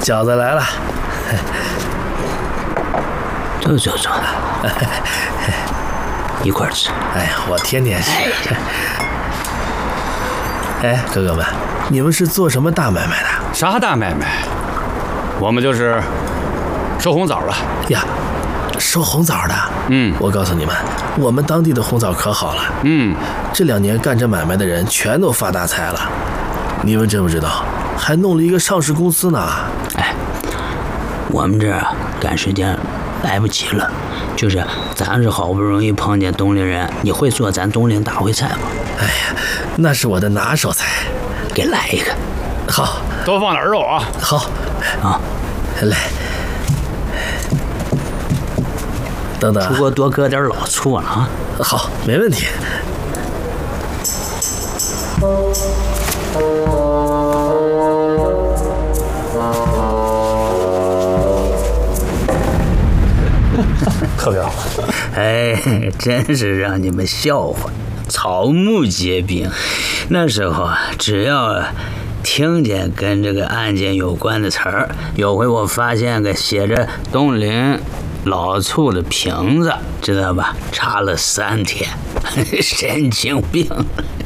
饺子来了。 坐，一块吃。 哎呀，我天天吃。哎，哥哥们，你们是做什么大买卖的？ 啥大买卖？我们就是收红枣的呀。收红枣的。我告诉你们，我们当地的红枣可好了。这2年干这买卖的人全都发大财了。你们知不知道？还弄了一个上市公司呢。 哎，我们这赶时间来不及了。就是咱是好不容易碰见东陵人，你会做咱东陵大烩菜吗？ 哎呀，那是我的拿手菜， 给来一个。 好， 多放点肉啊。 好啊， 来。等等， 不过多搁点老醋了啊。 好，没问题。特别好。 哎，真是让你们笑话，草木皆兵。那时候啊，只要听见跟这个案件有关的词儿，有回我发现个写着东陵老醋的瓶子，知道吧？查了3天，神经病。